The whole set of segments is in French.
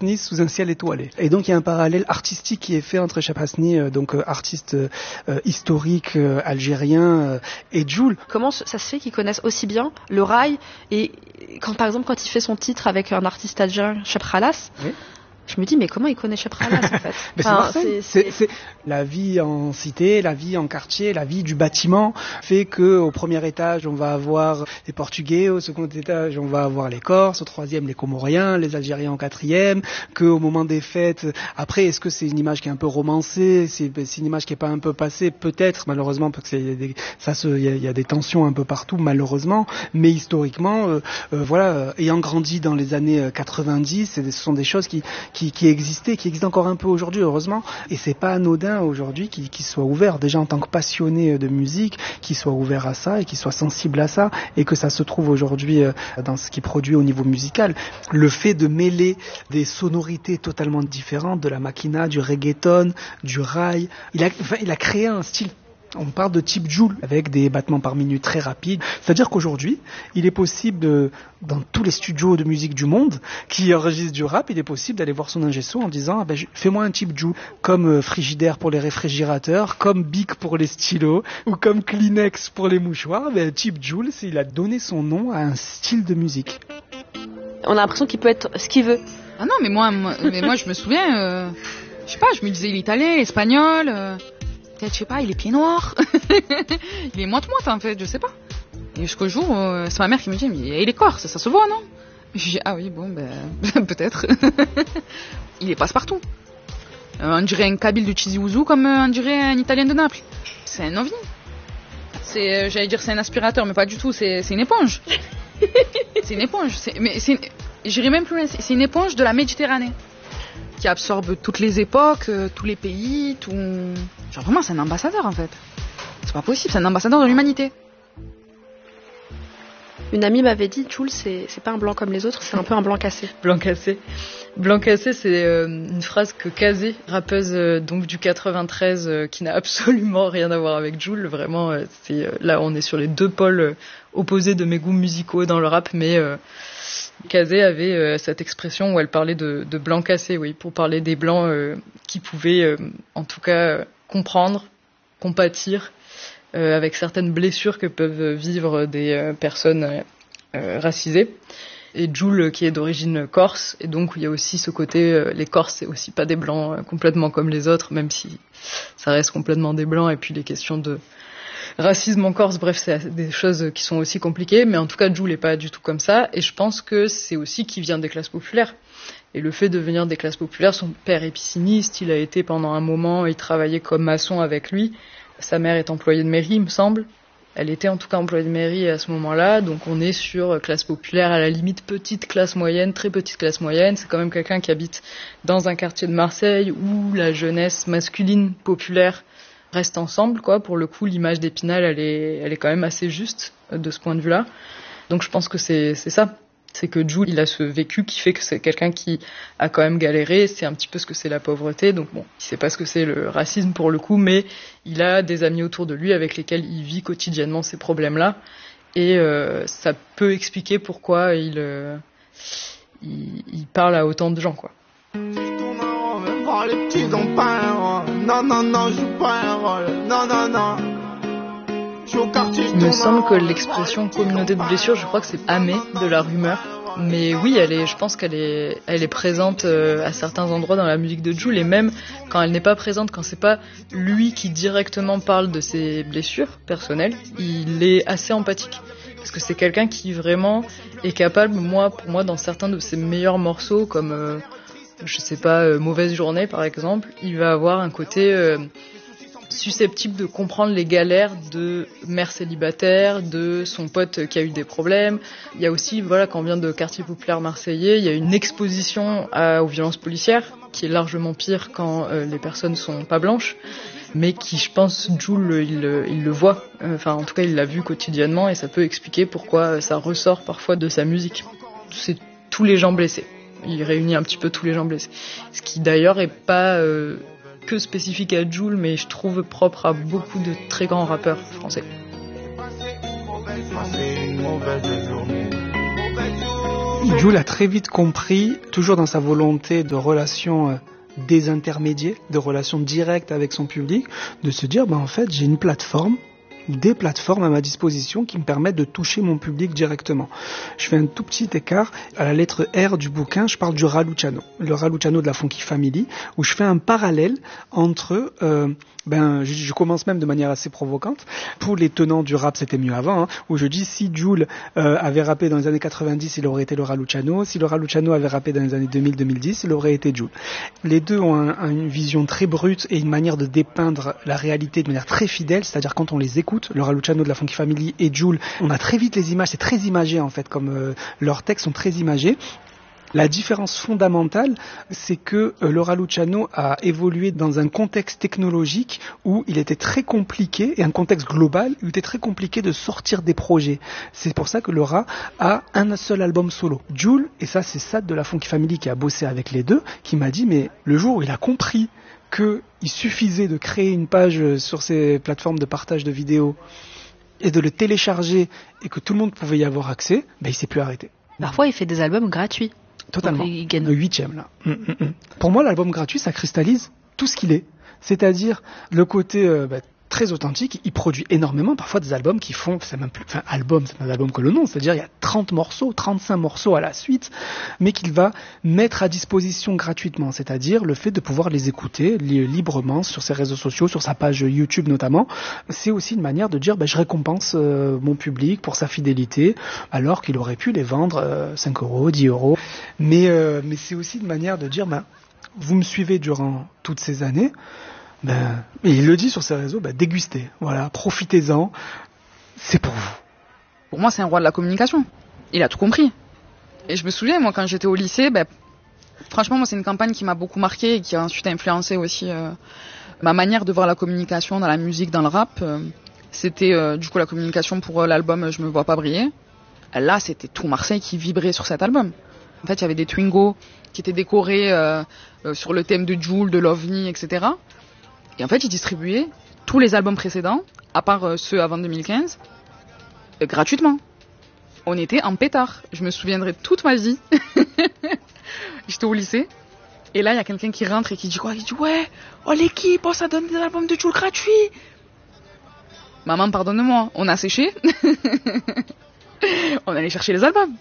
Hasni sous un ciel étoilé. Et donc il y a un parallèle artistique qui est fait entre Cheb Hasni, donc artiste historique algérien, et Jul. Comment ça se fait qu'ils connaissent aussi bien le rail et par exemple quand il fait son titre avec un artiste algérien, Cheb Khalas, oui. Je me dis, mais comment il connaît Cheb Khalas en fait? C'est la vie en cité, la vie en quartier, la vie du bâtiment fait que au premier étage on va avoir les Portugais, au second étage on va avoir les Corses, au troisième les Comoriens, les Algériens au quatrième, que au moment des fêtes, après est-ce que c'est une image qui est un peu romancée, c'est une image qui est pas un peu passée, peut-être malheureusement parce qu'il y a des tensions un peu partout malheureusement, mais historiquement voilà, ayant grandi dans les années 90, ce sont des choses qui existent encore un peu aujourd'hui, heureusement. Et c'est pas anodin aujourd'hui qu'il soit ouvert, déjà en tant que passionné de musique, qu'il soit ouvert à ça et qu'il soit sensible à ça, et que ça se trouve aujourd'hui dans ce qu'il produit au niveau musical. Le fait de mêler des sonorités totalement différentes, de la makina, du reggaeton, du rail, il a créé un style. On parle de type Jul, avec des battements par minute très rapides. C'est-à-dire qu'aujourd'hui, il est possible dans tous les studios de musique du monde qui enregistrent du rap, il est possible d'aller voir son ingé son en disant fais-moi un type Jul, comme Frigidaire pour les réfrigérateurs, comme Bic pour les stylos, ou comme Kleenex pour les mouchoirs. Type Jul, il a donné son nom à un style de musique. On a l'impression qu'il peut être ce qu'il veut. Ah non, mais moi je me souviens, je sais pas, je me disais l'italien, l'espagnol... Peut-être, je sais pas, il est pied noir. Il est moite-moite, en fait, je sais pas. Et jusqu'au jour, c'est ma mère qui me dit, mais il est corse, ça se voit, non? Je dis, ah oui, bon, peut-être. Il est passe-partout. On dirait un Kabyle de Tizi Ouzou comme on dirait un Italien de Naples. C'est un ovni. J'allais dire c'est un aspirateur, mais pas du tout, c'est une éponge. C'est une éponge. J'irais même plus loin, c'est une éponge de la Méditerranée. Qui absorbe toutes les époques, tous les pays, tout... Genre vraiment, c'est un ambassadeur en fait. C'est pas possible, c'est un ambassadeur de l'humanité. Une amie m'avait dit, Jul, c'est pas un blanc comme les autres, c'est un peu un blanc cassé. Blanc cassé. Blanc cassé, c'est une phrase que Kazé, rappeuse donc du 93, qui n'a absolument rien à voir avec Jul. Vraiment, là on est sur les deux pôles opposés de mes goûts musicaux dans le rap, mais... Kazé avait cette expression où elle parlait de blanc cassé, oui, pour parler des blancs qui pouvaient, en tout cas, comprendre, compatir avec certaines blessures que peuvent vivre des personnes racisées. Et Jul, qui est d'origine corse, et donc il y a aussi ce côté, les Corses, c'est aussi pas des blancs complètement comme les autres, même si ça reste complètement des blancs, et puis les questions de racisme en Corse, bref, c'est des choses qui sont aussi compliquées, mais en tout cas, Jul n'est pas du tout comme ça, et je pense que c'est aussi qu'il vient des classes populaires. Et le fait de venir des classes populaires, son père est pisciniste, il a été pendant un moment, il travaillait comme maçon avec lui, sa mère est employée de mairie, il me semble. Elle était en tout cas employée de mairie à ce moment-là, donc on est sur classe populaire, à la limite petite classe moyenne, très petite classe moyenne. C'est quand même quelqu'un qui habite dans un quartier de Marseille où la jeunesse masculine populaire reste ensemble, quoi. Pour le coup, l'image d'Épinal, elle est quand même assez juste de ce point de vue-là. Donc je pense que c'est ça. C'est que Jul, il a ce vécu qui fait que c'est quelqu'un qui a quand même galéré, c'est un petit peu ce que c'est la pauvreté, donc bon, il sait pas ce que c'est le racisme pour le coup, mais il a des amis autour de lui avec lesquels il vit quotidiennement ces problèmes-là, et ça peut expliquer pourquoi il parle à autant de gens, quoi. Il me semble que l'expression communauté de blessures, je crois que c'est Amé de La Rumeur. Mais oui, je pense qu'elle est présente à certains endroits dans la musique de Jul, et même quand elle n'est pas présente, quand c'est pas lui qui directement parle de ses blessures personnelles, il est assez empathique. Parce que c'est quelqu'un qui vraiment est capable, pour moi, dans certains de ses meilleurs morceaux, comme, je sais pas, Mauvaise Journée par exemple, il va avoir un côté... susceptible de comprendre les galères de mère célibataire, de son pote qui a eu des problèmes. Il y a aussi, voilà, quand on vient de quartier populaire marseillais, il y a une exposition aux violences policières, qui est largement pire quand les personnes sont pas blanches, mais qui, je pense, Jul, il le voit. Enfin, en tout cas, il l'a vu quotidiennement, et ça peut expliquer pourquoi ça ressort parfois de sa musique. C'est tous les gens blessés. Il réunit un petit peu tous les gens blessés. Ce qui, d'ailleurs, est pas... que spécifique à Jul, mais je trouve propre à beaucoup de très grands rappeurs français. Jul a très vite compris, toujours dans sa volonté de relation désintermédiée, de relation directe avec son public, de se dire, en fait, j'ai une plateforme, des plateformes à ma disposition qui me permettent de toucher mon public directement. Je fais un tout petit écart. À la lettre R du bouquin, je parle du Raluciano. Le Raluciano de la Funky Family, où je fais un parallèle entre... je commence même de manière assez provocante. Pour les tenants du rap, c'était mieux avant, où je dis si Jul avait rappé dans les années 90, il aurait été le Raluciano. Si le Raluciano avait rappé dans les années 2000-2010, il aurait été Jul. Les deux ont une vision très brute et une manière de dépeindre la réalité de manière très fidèle, c'est-à-dire quand on les écoute, le Raluciano de la Funky Family et Jul, on a très vite les images, c'est très imagé en fait, comme leurs textes sont très imagés. La différence fondamentale, c'est que le Raluciano a évolué dans un contexte technologique où il était très compliqué, et un contexte global, où il était très compliqué de sortir des projets. C'est pour ça que le Ra a un seul album solo. Jul, et ça c'est Sad de la Funky Family qui a bossé avec les deux, qui m'a dit, mais le jour où il a compris qu'il suffisait de créer une page sur ces plateformes de partage de vidéos et de le télécharger et que tout le monde pouvait y avoir accès, il s'est plus arrêté. Parfois, il fait des albums gratuits. Totalement. Le 8e, là. Pour moi, l'album gratuit, ça cristallise tout ce qu'il est. C'est-à-dire le côté très authentique. Il produit énormément, parfois des albums qui font, c'est même plus, album, c'est un album que le nom. C'est-à-dire il y a 30 morceaux, 35 morceaux à la suite, mais qu'il va mettre à disposition gratuitement. C'est-à-dire le fait de pouvoir les écouter librement sur ses réseaux sociaux, sur sa page YouTube notamment. C'est aussi une manière de dire, je récompense mon public pour sa fidélité, alors qu'il aurait pu les vendre 5 €, 10 €. Mais c'est aussi une manière de dire, vous me suivez durant toutes ces années, et il le dit sur ses réseaux, dégustez, voilà, profitez-en, c'est pour vous. Pour moi, c'est un roi de la communication. Il a tout compris. Et je me souviens, moi, quand j'étais au lycée, franchement, moi, c'est une campagne qui m'a beaucoup marqué et qui a ensuite influencé aussi ma manière de voir la communication dans la musique, dans le rap. C'était du coup la communication pour l'album Je me vois pas briller. Là, c'était tout Marseille qui vibrait sur cet album. En fait, il y avait des Twingo qui étaient décorés sur le thème de Jul, de l'OVNI, etc. Et en fait, ils distribuaient tous les albums précédents, à part ceux avant 2015, gratuitement. On était en pétard. Je me souviendrai toute ma vie. J'étais au lycée. Et là, il y a quelqu'un qui rentre et qui dit quoi ? Il dit ouais, l'équipe, ça donne des albums de Jul gratuits. Maman, pardonne-moi, on a séché. On allait chercher les albums.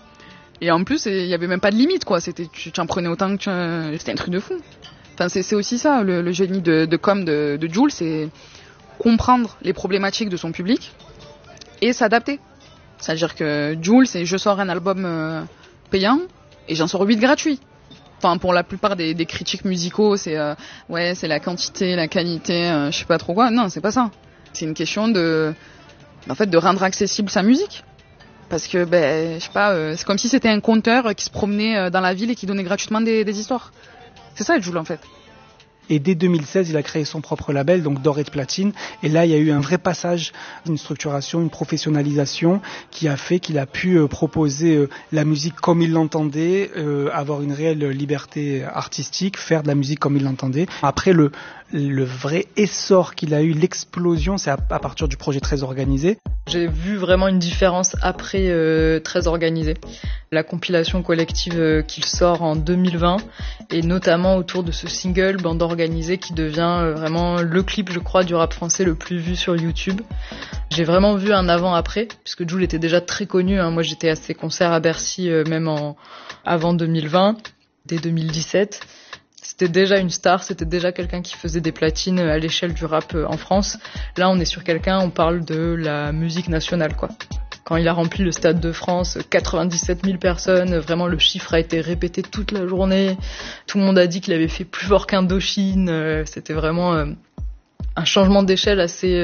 Et en plus, il y avait même pas de limite, quoi. C'était, tu en prenais autant que c'était un truc de fou. Enfin, c'est aussi ça, le génie de com de Jul, c'est comprendre les problématiques de son public et s'adapter. C'est-à-dire que Jul, c'est je sors un album payant et j'en sors 8 gratuits. Enfin, pour la plupart des critiques musicaux, c'est c'est la quantité, la qualité, je sais pas trop quoi. Non, c'est pas ça. C'est une question de rendre accessible sa musique. Parce que, je sais pas, c'est comme si c'était un conteur qui se promenait dans la ville et qui donnait gratuitement des histoires. C'est ça, Jul, en fait. Et dès 2016, il a créé son propre label, donc d'or et de platine. Et là, il y a eu un vrai passage, une structuration, une professionnalisation qui a fait qu'il a pu proposer la musique comme il l'entendait, avoir une réelle liberté artistique, faire de la musique comme il l'entendait. Après, le vrai essor qu'il a eu, l'explosion, c'est à partir du projet Très Organisé. J'ai vu vraiment une différence après Très Organisé. La compilation collective qu'il sort en 2020 et notamment autour de ce single Bande Organisée qui devient vraiment le clip, je crois, du rap français le plus vu sur YouTube. J'ai vraiment vu un avant-après puisque Jul était déjà très connu. Moi, j'étais à ses concerts à Bercy même avant 2020, dès 2017. C'était déjà une star, c'était déjà quelqu'un qui faisait des platines à l'échelle du rap en France. Là, on est sur quelqu'un, on parle de la musique nationale, quoi. Quand il a rempli le Stade de France, 97 000 personnes, vraiment le chiffre a été répété toute la journée. Tout le monde a dit qu'il avait fait plus fort qu'Indochine. C'était vraiment un changement d'échelle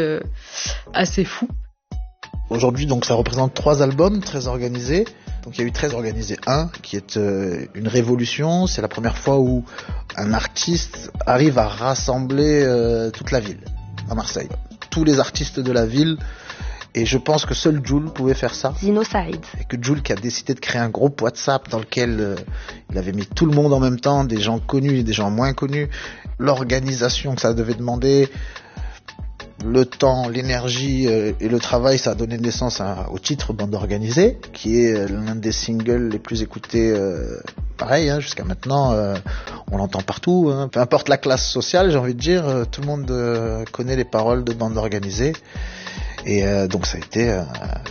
assez fou. Aujourd'hui, donc, ça représente 3 albums Très Organisés. Donc il y a eu Très Organisé 1, qui est une révolution. C'est la première fois où un artiste arrive à rassembler toute la ville, à Marseille. Tous les artistes de la ville. Et je pense que seul Jul pouvait faire ça. Zinocide. Et que Jul qui a décidé de créer un groupe WhatsApp dans lequel il avait mis tout le monde en même temps, des gens connus et des gens moins connus. L'organisation que ça devait demander. le temps, l'énergie et le travail, ça a donné naissance au titre Bande Organisée, qui est l'un des singles les plus écoutés, pareil, jusqu'à maintenant, on l'entend partout, peu importe la classe sociale, j'ai envie de dire, tout le monde connaît les paroles de Bande Organisée, et donc ça a été un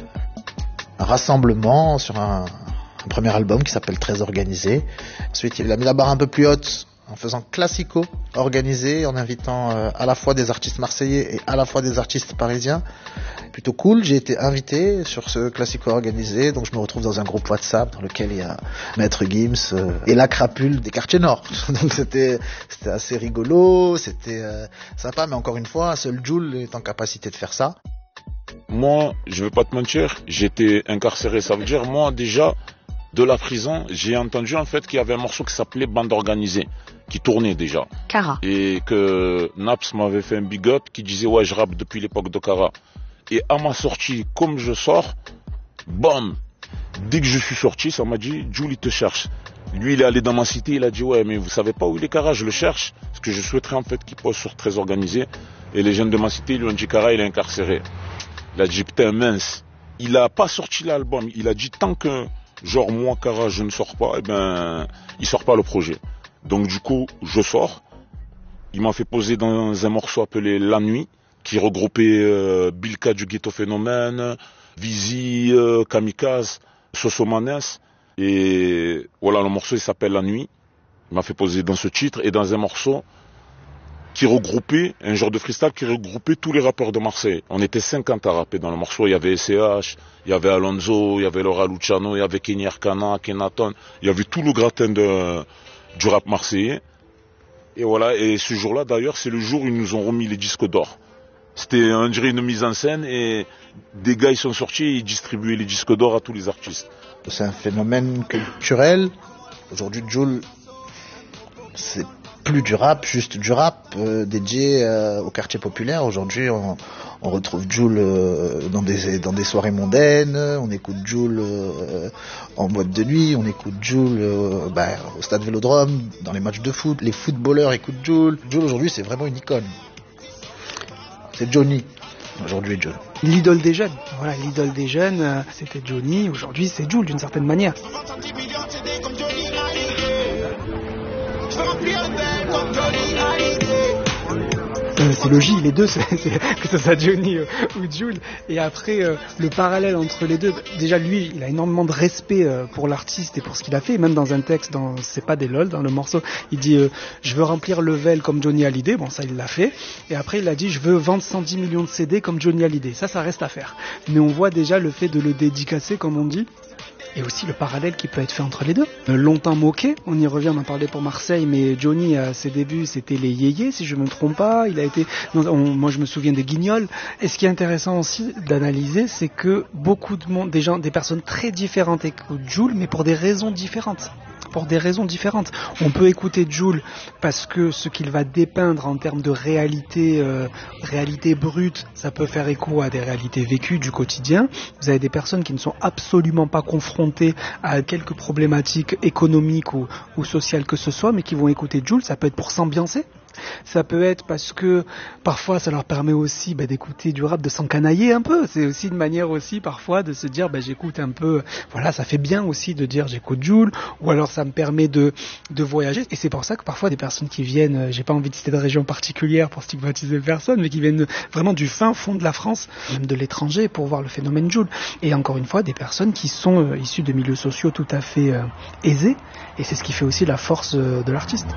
rassemblement sur un premier album qui s'appelle Très Organisé. Ensuite, il a mis la barre un peu plus haute en faisant classico organisé, en invitant à la fois des artistes marseillais et à la fois des artistes parisiens. Plutôt cool, j'ai été invité sur ce classico organisé, donc je me retrouve dans un groupe WhatsApp dans lequel il y a Maître Gims et la crapule des quartiers nord. Donc c'était assez rigolo, c'était sympa, mais encore une fois, seul Jul est en capacité de faire ça. Moi, je vais pas te mentir, j'étais incarcéré, ça veut dire moi déjà de la prison, j'ai entendu en fait qu'il y avait un morceau qui s'appelait Bande Organisée, qui tournait déjà. Cara. Et que Naps m'avait fait un big up qui disait ouais je rappe depuis l'époque de Cara. Et à ma sortie, comme je sors, bam, dès que je suis sorti, ça m'a dit Jul il te cherche. Lui il est allé dans ma cité, il a dit ouais mais vous savez pas où il est Cara, je le cherche. Parce que je souhaiterais en fait qu'il pose sur Très Organisé. Et les jeunes de ma cité lui ont dit Cara il est incarcéré. Il a dit putain mince. Il a pas sorti l'album, il a dit tant que genre moi Cara je ne sors pas, il sort pas le projet. Donc du coup je sors. Il m'a fait poser dans un morceau appelé La Nuit, qui regroupait Bilka du Ghetto Phénomène, Vizi, Kamikaze, Sosomanes. Et voilà, le morceau il s'appelle La Nuit. Il m'a fait poser dans ce titre et dans un morceau qui regroupait, un genre de freestyle qui regroupait tous les rappeurs de Marseille. On était 50 à rapper dans le morceau. Il y avait SCH, il y avait Alonso, il y avait Laura Luciano, il y avait Kenny Arcana, Kenaton. Il y avait tout le gratin du rap marseillais. Et voilà, et ce jour-là d'ailleurs, c'est le jour où ils nous ont remis les disques d'or. C'était, on dirait, une mise en scène et des gars ils sont sortis et ils distribuaient les disques d'or à tous les artistes. C'est un phénomène culturel. Aujourd'hui, Jul, c'est plus du rap, juste du rap dédié au quartier populaire. Aujourd'hui, on retrouve Jul dans des soirées mondaines, on écoute Jul en boîte de nuit, on écoute Jul au stade Vélodrome, dans les matchs de foot, les footballeurs écoutent Jul. Jul aujourd'hui, c'est vraiment une icône. C'est Johnny. Aujourd'hui, Jul. L'idole des jeunes. Voilà, l'idole des jeunes, c'était Johnny. Aujourd'hui, c'est Jul d'une certaine manière. C'est logique, les deux, que ce soit Johnny ou Jul. Et après, le parallèle entre les deux, déjà lui, il a énormément de respect pour l'artiste et pour ce qu'il a fait. Même dans un texte, C'est pas des lol, dans le morceau, il dit je veux remplir le Vel comme Johnny Hallyday. Bon, ça il l'a fait. Et après, il a dit je veux vendre 110 millions de CD comme Johnny Hallyday. Ça reste à faire. Mais on voit déjà le fait de le dédicacer, comme on dit. Et aussi le parallèle qui peut être fait entre les deux. Longtemps moqué, on y revient, on en parlait pour Marseille, mais Johnny, à ses débuts, c'était les yéyés, si je me trompe pas. Il a été, moi je me souviens des Guignols. Et ce qui est intéressant aussi d'analyser, c'est que beaucoup de monde, des personnes très différentes écoutent Jul, mais pour des raisons différentes. On peut écouter Jul parce que ce qu'il va dépeindre en termes de réalité brute, ça peut faire écho à des réalités vécues du quotidien. Vous avez des personnes qui ne sont absolument pas confrontées à quelques problématiques économiques ou sociales que ce soit, mais qui vont écouter Jul. Ça peut être pour s'ambiancer. Ça peut être parce que parfois ça leur permet aussi d'écouter du rap, de s'encanailler un peu. C'est aussi une manière aussi parfois de se dire j'écoute un peu, voilà, ça fait bien aussi de dire j'écoute Jul, ou alors ça me permet de voyager. Et c'est pour ça que parfois des personnes qui viennent, j'ai pas envie de citer de région particulière pour stigmatiser personne, mais qui viennent vraiment du fin fond de la France, même de l'étranger, pour voir le phénomène Jul. Et encore une fois, des personnes qui sont issues de milieux sociaux tout à fait aisés, et c'est ce qui fait aussi la force de l'artiste.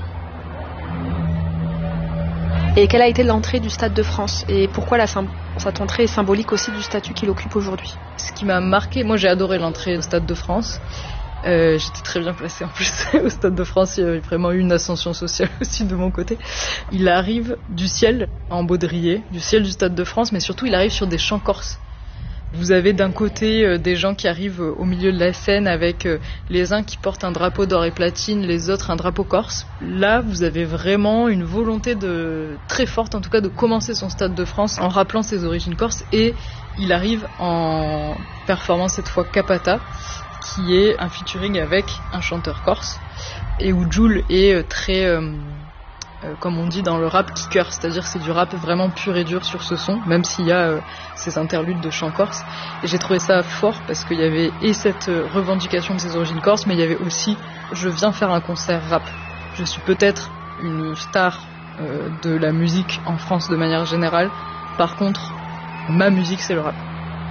Et quelle a été l'entrée du Stade de France et pourquoi cette entrée est symbolique aussi du statut qu'il occupe aujourd'hui? Ce qui m'a marqué, moi j'ai adoré l'entrée au Stade de France. J'étais très bien placée en plus au Stade de France, il y avait vraiment eu une ascension sociale aussi de mon côté. Il arrive du ciel en baudrier, du ciel du Stade de France, mais surtout il arrive sur des champs corses. Vous avez d'un côté des gens qui arrivent au milieu de la scène avec les uns qui portent un drapeau d'or et platine, les autres un drapeau corse. Là, vous avez vraiment une volonté très forte, en tout cas, de commencer son Stade de France en rappelant ses origines corses. Et il arrive en performant cette fois Capata, qui est un featuring avec un chanteur corse, et où Jul est très comme on dit dans le rap, kicker, c'est-à-dire c'est du rap vraiment pur et dur sur ce son, même s'il y a ces interludes de chant corse. Et j'ai trouvé ça fort parce qu'il y avait et cette revendication de ses origines corses, mais il y avait aussi je viens faire un concert rap. Je suis peut-être une star de la musique en France de manière générale. Par contre, ma musique c'est le rap.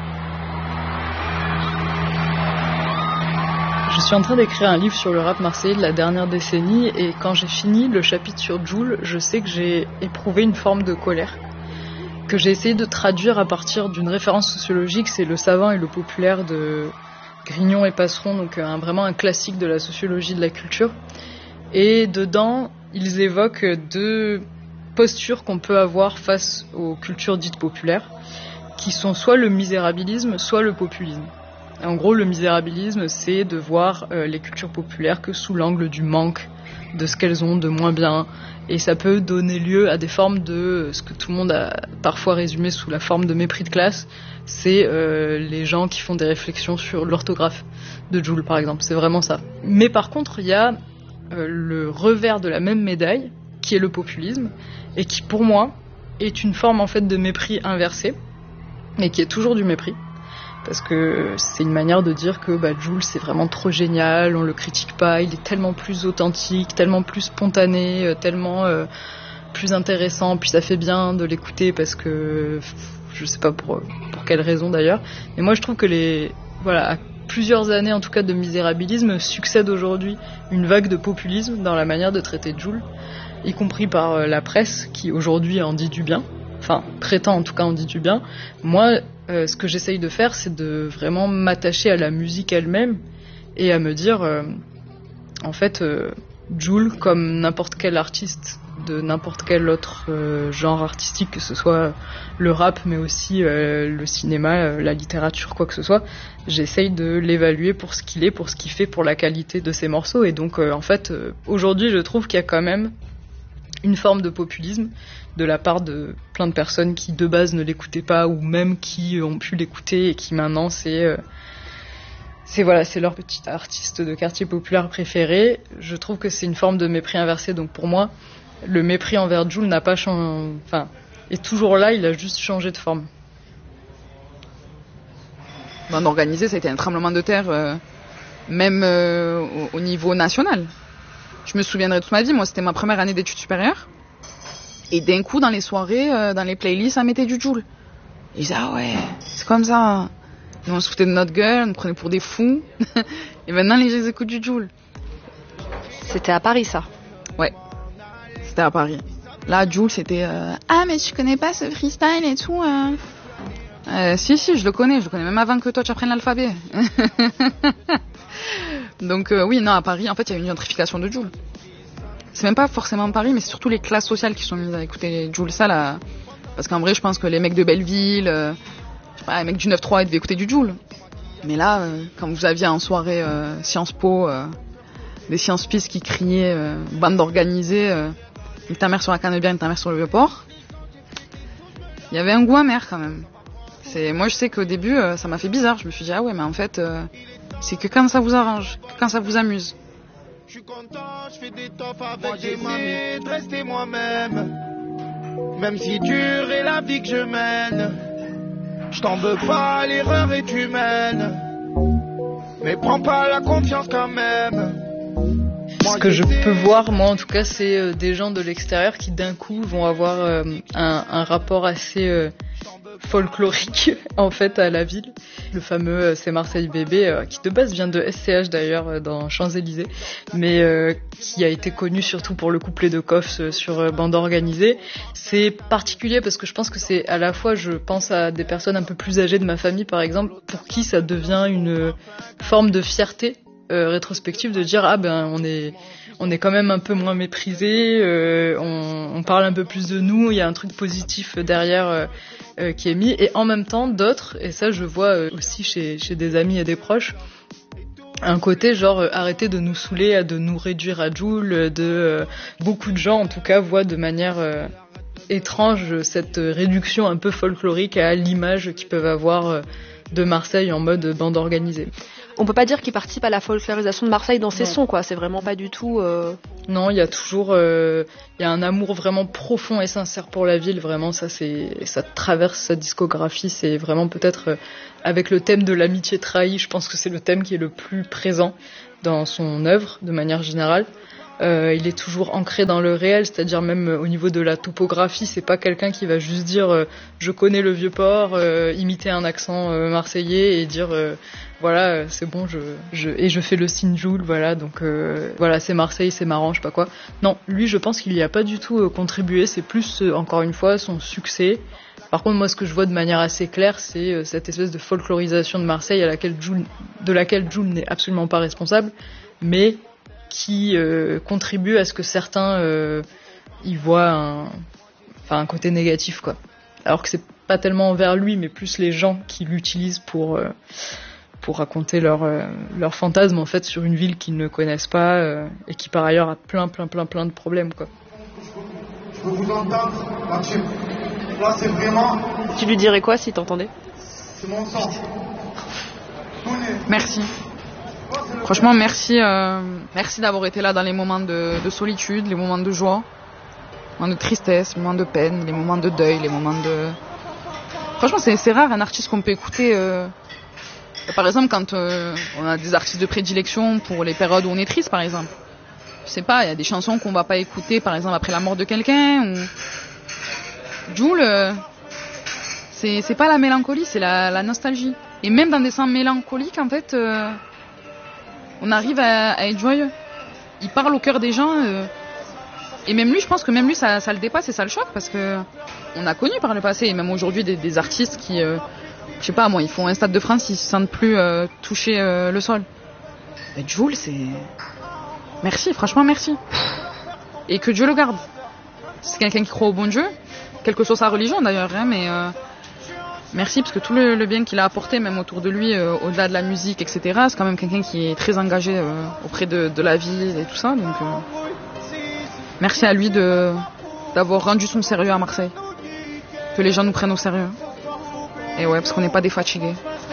Je suis en train d'écrire un livre sur le rap marseillais de la dernière décennie et quand j'ai fini le chapitre sur Jul, je sais que j'ai éprouvé une forme de colère que j'ai essayé de traduire à partir d'une référence sociologique, c'est Le Savant et le Populaire de Grignon et Passeron, donc vraiment un classique de la sociologie de la culture. Et dedans, ils évoquent deux postures qu'on peut avoir face aux cultures dites populaires, qui sont soit le misérabilisme, soit le populisme. En gros, le misérabilisme, c'est de voir les cultures populaires que sous l'angle du manque, de ce qu'elles ont de moins bien. Et ça peut donner lieu à des formes de ce que tout le monde a parfois résumé sous la forme de mépris de classe. C'est les gens qui font des réflexions sur l'orthographe de Jul, par exemple. C'est vraiment ça. Mais par contre, il y a le revers de la même médaille, qui est le populisme, et qui, pour moi, est une forme en fait de mépris inversé, mais qui est toujours du mépris. Parce que c'est une manière de dire que Jul c'est vraiment trop génial, on le critique pas, il est tellement plus authentique, tellement plus spontané, tellement plus intéressant, puis ça fait bien de l'écouter parce que je sais pas pour quelle raison d'ailleurs. Mais moi je trouve que à plusieurs années en tout cas de misérabilisme succède aujourd'hui une vague de populisme dans la manière de traiter Jul, y compris par la presse qui aujourd'hui en dit du bien. Enfin, prétend en tout cas en dit du bien. Moi, ce que j'essaye de faire, c'est de vraiment m'attacher à la musique elle-même et à me dire, en fait, Jul, comme n'importe quel artiste de n'importe quel autre genre artistique, que ce soit le rap, mais aussi le cinéma, la littérature, quoi que ce soit, j'essaye de l'évaluer pour ce qu'il est, pour ce qu'il fait, pour la qualité de ses morceaux. Et donc, en fait, aujourd'hui, je trouve qu'il y a quand même une forme de populisme de la part de plein de personnes qui de base ne l'écoutaient pas ou même qui ont pu l'écouter et qui maintenant c'est leur petit artiste de quartier populaire préféré. Je trouve que c'est une forme de mépris inversé, donc pour moi le mépris envers Jul n'a pas changé, est toujours là, il a juste changé de forme. Bande organisée, ça a été un tremblement de terre même au niveau national. Je me souviendrai toute ma vie, moi c'était ma première année d'études supérieures. Et d'un coup, dans les soirées, dans les playlists, ça mettait du Jul. Et je disais, ah ouais, c'est comme ça. Et on se foutait de notre gueule, on nous prenait pour des fous. Et maintenant, les gens écoutent du Jul. C'était à Paris, ça? Ouais, c'était à Paris. Là, Jul, c'était, ah, mais tu connais pas ce freestyle et tout. Si, je le connais même avant que toi tu apprennes l'alphabet. Donc, oui, non, à Paris, en fait, il y a une gentrification de Jul. C'est même pas forcément Paris, mais c'est surtout les classes sociales qui sont mises à écouter Jul, ça là. Parce qu'en vrai, je pense que les mecs de Belleville, les mecs du 9-3, ils devaient écouter du Jul. Mais là, quand vous aviez en soirée Sciences Po, des Sciences Pis qui criaient bande organisée, une ta mère sur la Canebière, une ta mère sur le Vieux-Port, il y avait un goût amer quand même. Moi, je sais qu'au début, ça m'a fait bizarre. Je me suis dit, ah ouais, mais en fait, c'est que quand ça vous arrange, quand ça vous amuse. Je suis content, je fais des toffes avec des mamies, de rester moi-même. Même si dure est la vie que je mène, je t'en veux pas, l'erreur est humaine. Mais prends pas la confiance quand même. Ce que je peux voir, moi en tout cas, c'est des gens de l'extérieur qui d'un coup vont avoir un rapport assez folklorique en fait à la ville. Le fameux C'est Marseille bébé, qui de base vient de SCH d'ailleurs dans Champs-Élysées, mais qui a été connu surtout pour le couplet de Koffs sur Bande organisée. C'est particulier parce que je pense que c'est à la fois, je pense à des personnes un peu plus âgées de ma famille par exemple, pour qui ça devient une forme de fierté rétrospective de dire on est quand même un peu moins méprisé, on parle un peu plus de nous, il y a un truc positif derrière qui est mis, et en même temps d'autres, et ça je vois aussi chez des amis et des proches, un côté genre arrêter de nous saouler, de nous réduire à Jul, beaucoup de gens en tout cas voient de manière étrange cette réduction un peu folklorique à l'image qu'ils peuvent avoir de Marseille en mode bande organisée. On peut pas dire qu'il participe à la folklorisation de Marseille dans ses sons, quoi. C'est vraiment pas du tout. Non, il y a toujours, il y a un amour vraiment profond et sincère pour la ville. Vraiment, ça traverse sa discographie. C'est vraiment peut-être avec le thème de l'amitié trahie. Je pense que c'est le thème qui est le plus présent dans son œuvre, de manière générale. Il est toujours ancré dans le réel, c'est-à-dire même au niveau de la topographie, c'est pas quelqu'un qui va juste dire je connais le Vieux-Port, imiter un accent marseillais et dire voilà c'est bon je fais le signe Joule, voilà donc voilà c'est Marseille, c'est marrant, je sais pas quoi. Non, lui je pense qu'il y a pas du tout contribué, c'est plus encore une fois son succès. Par contre moi ce que je vois de manière assez claire c'est cette espèce de folklorisation de Marseille de laquelle Joule n'est absolument pas responsable, mais qui contribue à ce que certains y voient un côté négatif, quoi. Alors que c'est pas tellement envers lui, mais plus les gens qui l'utilisent pour raconter leur fantasme en fait sur une ville qu'ils ne connaissent pas et qui par ailleurs a plein de problèmes, quoi. Je peux vous entendre, Mathieu. Là c'est vraiment. Tu lui dirais quoi si t'entendais? C'est mon sang. Merci. Franchement, merci d'avoir été là dans les moments de solitude, les moments de joie, les moments de tristesse, les moments de peine, les moments de deuil, les moments de... Franchement, c'est rare un artiste qu'on peut écouter. Par exemple, quand on a des artistes de prédilection pour les périodes où on est triste, par exemple. Je sais pas, il y a des chansons qu'on va pas écouter, par exemple, après la mort de quelqu'un. Ou... Joule, c'est pas la mélancolie, c'est la nostalgie. Et même dans des sons mélancoliques, en fait... on arrive à être joyeux. Il parle au cœur des gens. Et même lui, je pense que même lui, ça le dépasse et ça le choque parce que on a connu par le passé, et même aujourd'hui, des artistes qui, je sais pas moi, ils font un Stade de France, ils se sentent plus toucher le sol. Et Joule, c'est... Merci, franchement merci. Et que Dieu le garde. C'est quelqu'un qui croit au bon Dieu, quelle que soit sa religion d'ailleurs, hein, mais... Merci, parce que tout le bien qu'il a apporté, même autour de lui, au-delà de la musique, etc., c'est quand même quelqu'un qui est très engagé auprès de la vie et tout ça. Donc, merci à lui d'avoir rendu son sérieux à Marseille. Que les gens nous prennent au sérieux. Et ouais, parce qu'on n'est pas des fatigués.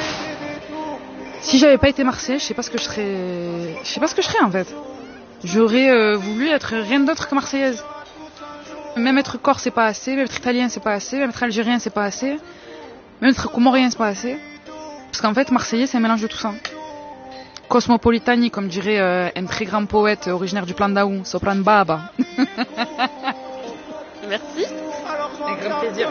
Si j'avais pas été Marseille, je sais pas ce que je serais en fait. J'aurais voulu être rien d'autre que marseillaise. Même être corse, c'est pas assez. Même être italien, c'est pas assez. Même être algérien, c'est pas assez. Même être comorien, c'est pas assez. Parce qu'en fait, Marseillais, c'est un mélange de tout ça. Cosmopolitani, comme dirait un très grand poète originaire du Plan d'Aou, Sopran Baba. Merci. Avec grand plaisir.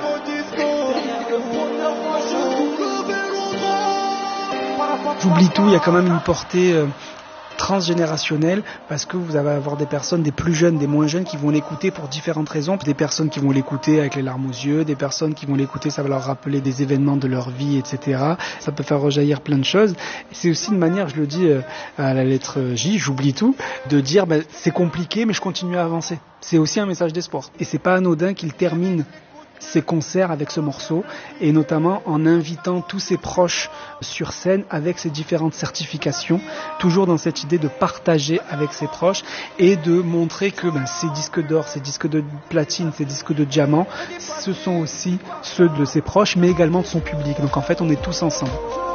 J'oublie tout, il y a quand même une portée transgénérationnelle, parce que vous allez avoir des personnes, des plus jeunes, des moins jeunes, qui vont l'écouter pour différentes raisons. Des personnes qui vont l'écouter avec les larmes aux yeux, des personnes qui vont l'écouter, ça va leur rappeler des événements de leur vie, etc. Ça peut faire rejaillir plein de choses. C'est aussi une manière, je le dis à la lettre J, j'oublie tout, de dire c'est compliqué, mais je continue à avancer. C'est aussi un message d'espoir. Et c'est pas anodin qu'il termine ses concerts avec ce morceau, et notamment en invitant tous ses proches sur scène avec ses différentes certifications, toujours dans cette idée de partager avec ses proches et de montrer que ces disques d'or, ces disques de platine, ces disques de diamant, ce sont aussi ceux de ses proches, mais également de son public. Donc en fait, on est tous ensemble.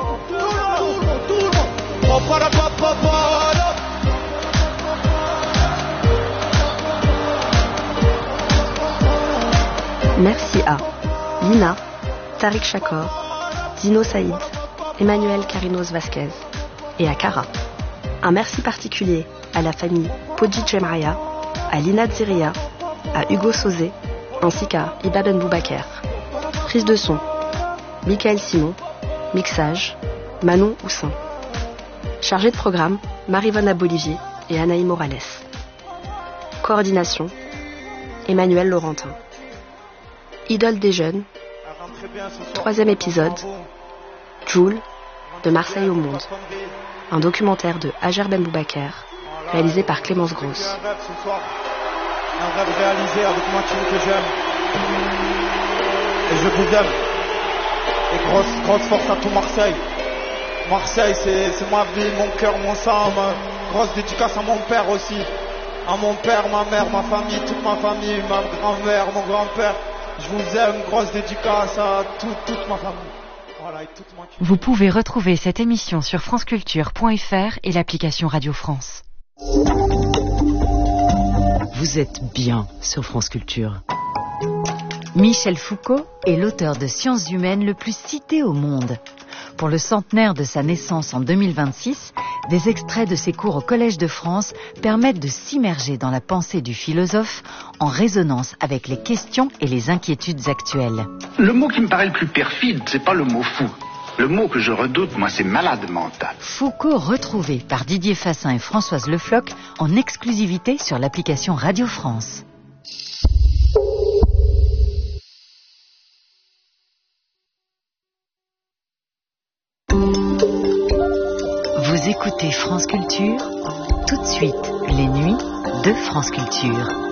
Merci à Lina, Tariq Shakor, Dino Saïd, Emmanuel Carinos Vasquez et à Cara. Un merci particulier à la famille Podji Djemraya, à Lina Dziria, à Hugo Sauzé, ainsi qu'à Iba Ben Boubaker. Prise de son, Michael Simon. Mixage, Manon Houssin. Chargé de programme, Marivonna Bolivier et Anaï Morales. Coordination, Emmanuel Laurentin. Idole des jeunes, 3e épisode, Joule, de Marseille au monde. Un documentaire de Hajer Ben Boubaker, réalisé par Clémence Grosse. Un rêve réalisé avec Mathieu que j'aime. Et je vous aime. Et grosse force à tout Marseille. Marseille, c'est ma vie, mon cœur, mon sang. Grosse dédicace à mon père aussi. À mon père, ma mère, ma famille, toute ma famille, ma grand-mère, mon grand-père. Je vous aime, grosse dédicace à toute ma famille. Voilà. Vous pouvez retrouver cette émission sur franceculture.fr et l'application Radio France. Vous êtes bien sur France Culture. Michel Foucault est l'auteur de Sciences humaines le plus cité au monde. Pour le centenaire de sa naissance en 2026, des extraits de ses cours au Collège de France permettent de s'immerger dans la pensée du philosophe en résonance avec les questions et les inquiétudes actuelles. Le mot qui me paraît le plus perfide, c'est pas le mot fou. Le mot que je redoute, moi, c'est malade mental. Foucault retrouvé par Didier Fassin et Françoise Le Floch en exclusivité sur l'application Radio France. Vous écoutez France Culture, tout de suite les nuits de France Culture.